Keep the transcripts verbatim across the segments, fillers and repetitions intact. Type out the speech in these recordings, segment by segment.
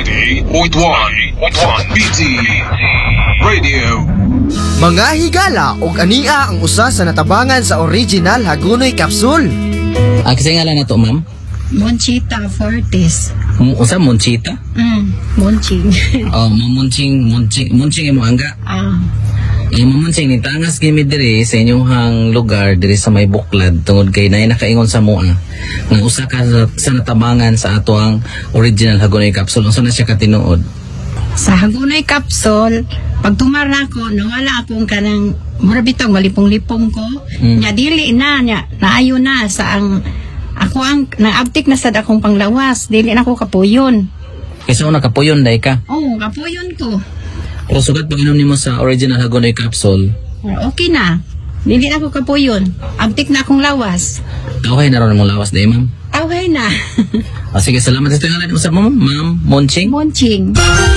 ninety-eight point one B T Radio. Mga higala og ania ang usa sa natabangan sa original Hagonoy Capsule. Ah, kasi nga lang na to, ma'am? Monchita Fortis. M- usa, Monchita? Mm, Monching. Oh, mamunching, munching, munching imo angga. Ah. Eh, mamunching, ni tangas gimi diri sa inyong hang lugar, diri sa may buklad, tungod kay na nakaingon sa mua, nga usa ka sa, sa natabangan sa ato ang original Hagonoy Capsule. Unsa na siya katinuod? Sa Hagonoy Capsule, pag tumara ko, nawala akong kanang mura bitong malipong-lipong ko. Mm. Nya dili na, nya, naayo na sa ang, ako ang, naabtik na sad akong panglawas. Dili na ako kapuyon. Kasi una kapuyon day ka. Oo, oh, kapuyon ko. Pero sugat pag inom nimo sa original Hagonoy Capsule, Okay na. Dili na ako kapuyon. Abtik na akong lawas. okay na ron mong lawas day, ma'am. Okay na. Ah, sige, salamat sa tingalan mo sa ma'am, ma'am Monching. Monching.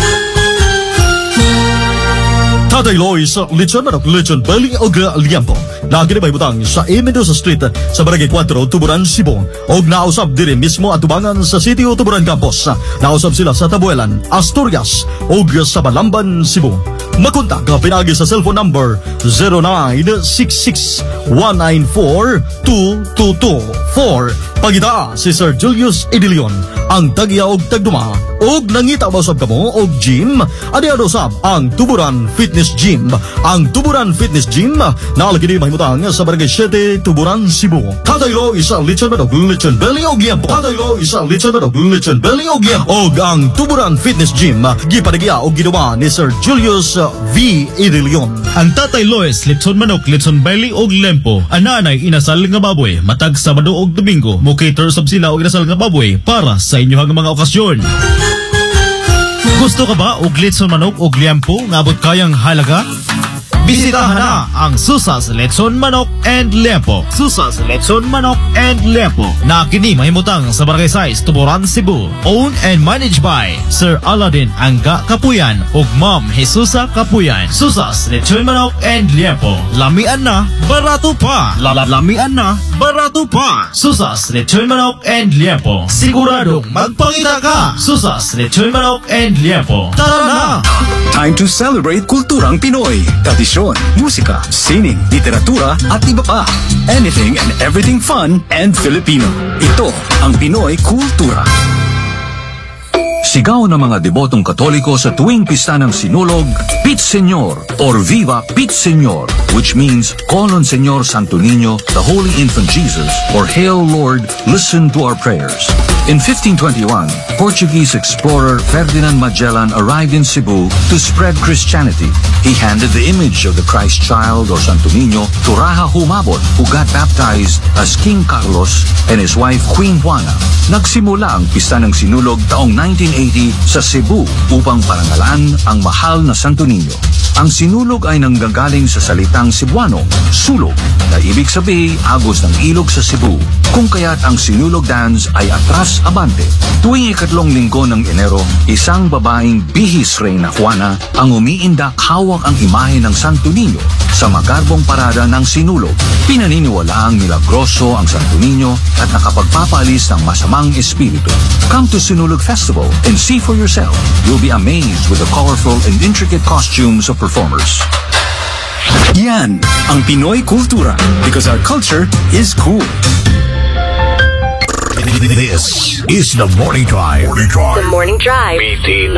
Tatay Loy sa Lechon Manok, Lechon Belly o Liampo. Lagi na may butang sa Mendoza Street sa Barangay four, Tuburan, Cebu. Og nausab diri mismo at tubangan sa City o Tuburan Campus. Nausab sila sa Tabuelan, Asturias og sa Balamban, Cebu. Makontak ka pinagi sa cellphone number zero nine six six one nine four two two two four. Pagita si Sir Julius Idilion, ang tagya og tagduma. Og nangita ba usab kamo og gym? Adi ano usab ang Tuburan Fitness Gym. Ang Tuburan Fitness Gym naalagi ni mahimutang sa Barangay seven, Tuburan, Cebu. Kataylo isa Lechon Manok, Lechon Belly o Liampo. Kataylo isa Lechon Manok, Lechon Belly o Liampo. Og ang Tuburan Fitness Gym gipadagya og ginawa ni Sir Julius V. Idilion. Ang Tatay Lois, Lechon Manok, Lechon Belly og Lempo. Ananay inasal nga baboy, matag Sabado og Domingo. Mo cater sab sila og inasal nga baboy para sa inyong mga okasyon. Gusto ka ba og Lechon Manok og Liampo nga abot kayang halaga? Bisitahan na ang Susas Lechon Manok and Liampo. Susas Lechon Manok and Liampo na kini mahimutang sa Barangay size, Tuburan, Cebu. Owned and managed by Sir Aladdin Angga Kapuyan ug Ma'am Jesusa Kapuyan. Susas Lechon Manok and Liampo. Lamian na, barato pa. Lamian na, barato pa. Susas Lechon Manok and Liampo. Siguradong magpangita ka. Susas Lechon Manok and Liampo. Tara na! Time to celebrate kulturang Pinoy. Tradisyon, musika, sining, literatura at iba pa. Anything and everything fun and Filipino. Ito ang Pinoy Kultura. Sigaw ng mga debotong Katoliko sa tuwing pista ng Sinulog, Pit Señor or Viva Pit Señor, which means call on Señor Santo Niño, the Holy Infant Jesus, or Hail Lord, listen to our prayers. In fifteen twenty-one, Portuguese explorer Ferdinand Magellan arrived in Cebu to spread Christianity. He handed the image of the Christ child or Santo Niño to Raja Humabon, who got baptized as King Carlos and his wife Queen Juana. Nagsimula ang pista ng Sinulog taong nineteen eighty sa Cebu upang parangalan ang mahal na Santo Niño. Ang Sinulog ay nanggagaling sa salitang Cebuano, sulog, na ibig sabihin agos ng ilog sa Cebu, kung kaya't ang Sinulog dance ay atras abante. Tuwing ikatlong linggo ng Enero, isang babaeng bihis reyna Juana ang umiindak hawak ang imahe ng Santo Niño sa magarbong parada ng Sinulog. Pinaniniwalaang milagroso ang Santo Niño at nakapagpapalis ng masamang espiritu. Come to Sinulog Festival and see for yourself. You'll be amazed with the colorful and intricate costumes of performers. Yan ang Pinoy Kultura, because our culture is cool. This is the Morning Drive. Morning Drive. The Morning Drive. B T